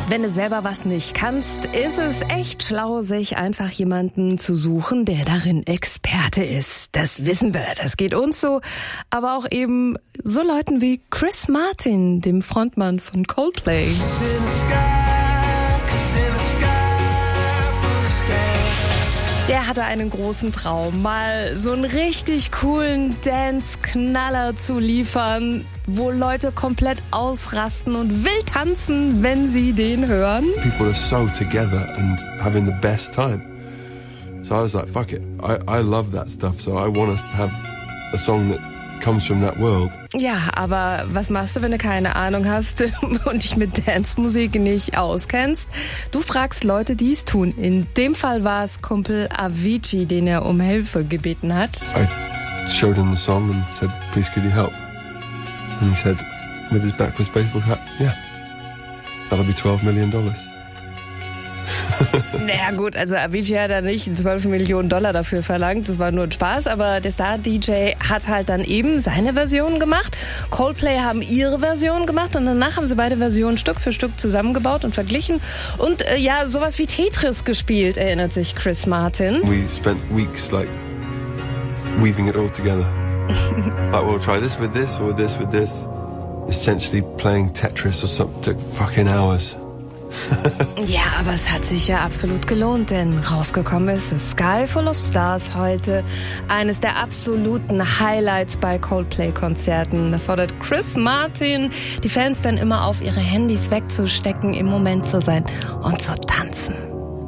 Wenn du selber was nicht kannst, ist es echt schlau, sich einfach jemanden zu suchen, der darin Experte ist. Das wissen wir, das geht uns so. Aber auch eben so Leuten wie Chris Martin, dem Frontmann von Coldplay. Der hatte einen großen Traum, mal so einen richtig coolen Dance-Knaller zu liefern, wo Leute komplett ausrasten und wild tanzen, wenn sie den hören. People are so together and having the best time. So I was like, fuck it. I love that stuff, so I want us to have a song that comes from that world. Ja, aber was machst du, wenn du keine Ahnung hast und dich mit Dance-Musik nicht auskennst? Du fragst Leute, die es tun. In dem Fall war es Kumpel Avicii, den er um Hilfe gebeten hat. I showed him the song and said, please could you help? And he said, with his backwards baseball cap, yeah, that'll be $12 million. Naja gut, also Avicii hat da nicht $12 Millionen dafür verlangt, das war nur ein Spaß, aber der Star-DJ hat halt dann eben seine Version gemacht. Coldplay haben ihre Version gemacht und danach haben sie beide Versionen Stück für Stück zusammengebaut und verglichen und sowas wie Tetris gespielt, erinnert sich Chris Martin. We spent weeks like weaving it all together. Like we'll try this with this or this with this. Essentially playing Tetris or something took fucking hours. Ja, aber es hat sich ja absolut gelohnt, denn rausgekommen ist Sky Full of Stars heute. Eines der absoluten Highlights bei Coldplay-Konzerten. Da fordert Chris Martin die Fans dann immer auf, ihre Handys wegzustecken, im Moment zu sein und zu tanzen.